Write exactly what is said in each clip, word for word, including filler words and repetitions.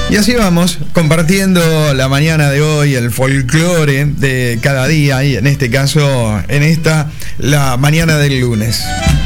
Y así vamos, compartiendo la mañana de hoy, el folclore de cada día, y en este caso, en esta, la mañana del lunes.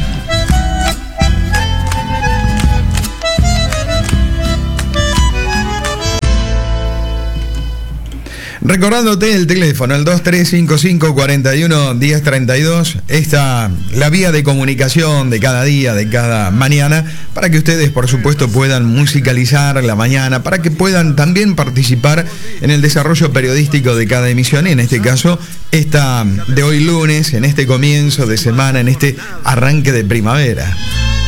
Recordándote el teléfono, el dos tres cinco cinco, cuatro uno, uno cero tres dos, esta la vía de comunicación de cada día, de cada mañana, para que ustedes, por supuesto, puedan musicalizar la mañana, para que puedan también participar en el desarrollo periodístico de cada emisión, y en este caso, esta de hoy lunes, en este comienzo de semana, en este arranque de primavera.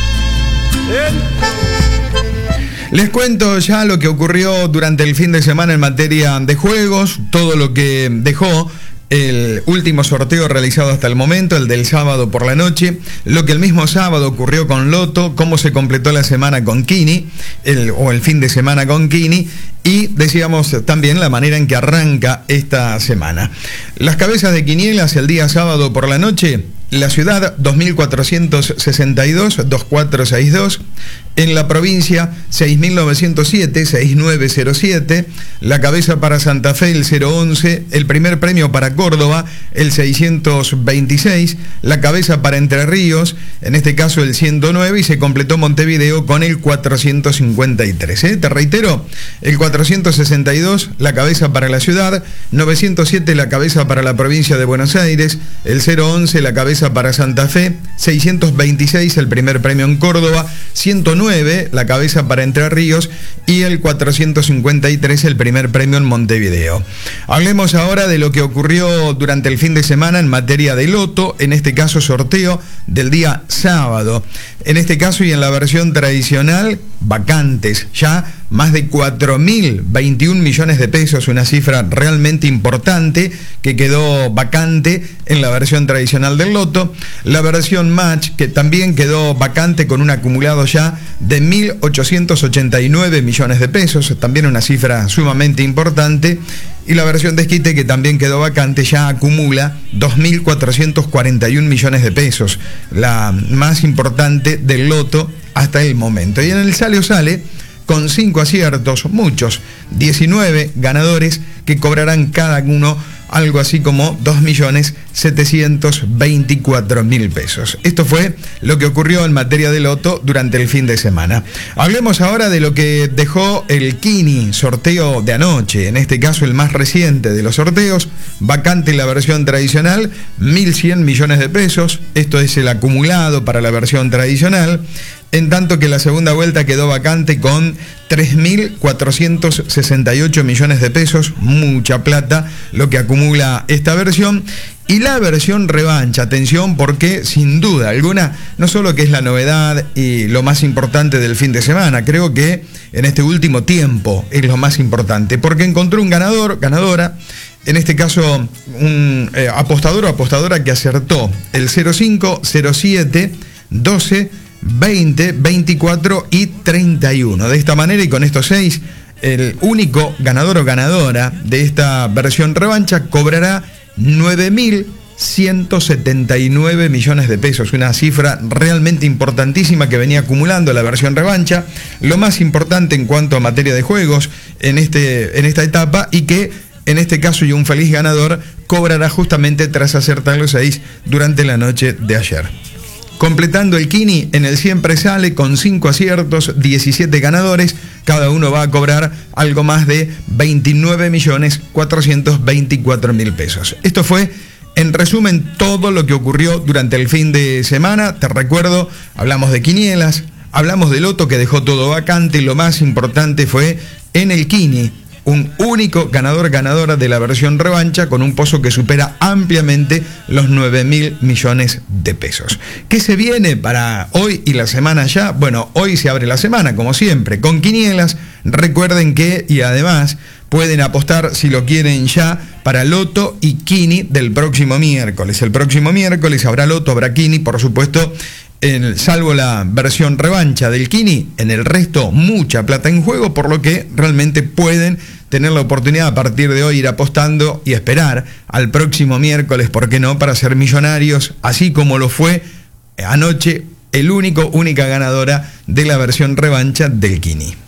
Les cuento ya lo que ocurrió durante el fin de semana en materia de juegos, todo lo que dejó el último sorteo realizado hasta el momento, el del sábado por la noche, lo que el mismo sábado ocurrió con Loto, cómo se completó la semana con Kini, el, o el fin de semana con Kini, y decíamos también la manera en que arranca esta semana. Las cabezas de quinielas el día sábado por la noche: la ciudad dos mil cuatrocientos sesenta y dos, dos mil cuatrocientos sesenta y dos, en la provincia seis mil novecientos siete, seis mil novecientos siete, la cabeza para Santa Fe el cero once, el primer premio para Córdoba el seiscientos veintiséis, la cabeza para Entre Ríos, en este caso el ciento nueve, y se completó Montevideo con el cuatrocientos cincuenta y tres. ¿eh? Te reitero, el cuatrocientos sesenta y dos, la cabeza para la ciudad, novecientos siete, la cabeza para la provincia de Buenos Aires, el cero once, la cabeza para Santa Fe, seiscientos veintiséis, el primer premio en Córdoba, ciento nueve, la cabeza para Entre Ríos, y el cuatrocientos cincuenta y tres, el primer premio en Montevideo. Hablemos ahora de lo que ocurrió durante el fin de semana en materia de loto, en este caso sorteo del día sábado. En este caso y en la versión tradicional, vacantes ya más de cuatro mil veintiún millones de pesos, una cifra realmente importante que quedó vacante en la versión tradicional del loto. La versión match, que también quedó vacante con un acumulado ya de mil ochocientos ochenta y nueve millones de pesos, también una cifra sumamente importante. Y la versión desquite, que también quedó vacante, ya acumula dos mil cuatrocientos cuarenta y un millones de pesos, la más importante del loto hasta el momento. Y en el sale o sale, con cinco aciertos, muchos, diecinueve ganadores que cobrarán cada uno algo así como dos millones setecientos veinticuatro mil pesos. Esto fue lo que ocurrió en materia de loto durante el fin de semana. Hablemos ahora de lo que dejó el Kini, sorteo de anoche, en este caso el más reciente de los sorteos, vacante la versión tradicional, mil cien millones de pesos, esto es el acumulado para la versión tradicional, en tanto que la segunda vuelta quedó vacante con tres mil cuatrocientos sesenta y ocho millones de pesos, mucha plata lo que acumula esta versión. Y la versión revancha, atención, porque sin duda alguna, no solo que es la novedad y lo más importante del fin de semana, creo que en este último tiempo es lo más importante, porque encontró un ganador, ganadora, en este caso un eh, apostador o apostadora que acertó el cero cinco, cero siete, doce, veinte, veinticuatro y treinta y uno. De esta manera y con estos seis, el único ganador o ganadora de esta versión revancha cobrará nueve mil ciento setenta y nueve millones de pesos, una cifra realmente importantísima que venía acumulando la versión revancha, lo más importante en cuanto a materia de juegos en, este, en esta etapa, y que en este caso y un feliz ganador cobrará justamente tras acertar los seis durante la noche de ayer. Completando el Kini, en el siempre sale con cinco aciertos, diecisiete ganadores, cada uno va a cobrar algo más de veintinueve millones cuatrocientos veinticuatro mil pesos. Esto fue, en resumen, todo lo que ocurrió durante el fin de semana. Te recuerdo, hablamos de quinielas, hablamos de loto que dejó todo vacante, y lo más importante fue en el Kini, un único ganador ganadora de la versión revancha con un pozo que supera ampliamente los nueve mil millones de pesos. ¿Qué se viene para hoy y la semana ya? Bueno, hoy se abre la semana, como siempre, con quinielas. Recuerden que, y además, pueden apostar, si lo quieren ya, para Loto y Kini del próximo miércoles. El próximo miércoles habrá Loto, habrá Kini, por supuesto. En, salvo la versión revancha del Kini, en el resto mucha plata en juego, por lo que realmente pueden tener la oportunidad a partir de hoy ir apostando y esperar al próximo miércoles, ¿por qué no?, para ser millonarios, así como lo fue anoche el único, única ganadora de la versión revancha del Kini.